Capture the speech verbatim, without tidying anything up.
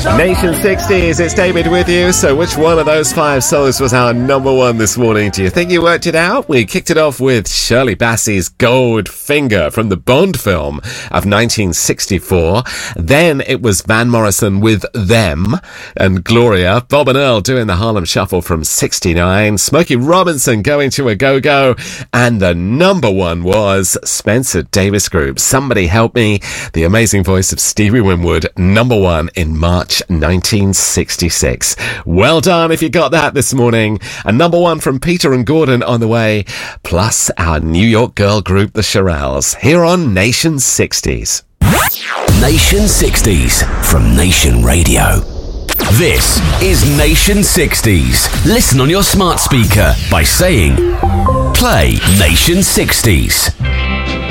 Nation sixties, it's David with you. So which one of those five songs was our number one this morning? Do you think you worked it out? We kicked it off with Shirley Bassey's Goldfinger from the Bond film of nineteen sixty-four. Then it was Van Morrison with Them and Gloria. Bob and Earl doing the Harlem Shuffle from sixty-nine. Smokey Robinson going to a go-go. And the number one was Spencer Davis Group, Somebody Help Me. The amazing voice of Stevie Winwood, number one in March nineteen sixty-six. Well done if you got that this morning. And number one from Peter and Gordon on the way, plus our New York girl group, the Shirelles, here on Nation sixties. Nation sixties from Nation Radio. This is Nation sixties. Listen on your smart speaker by saying, play Nation sixties.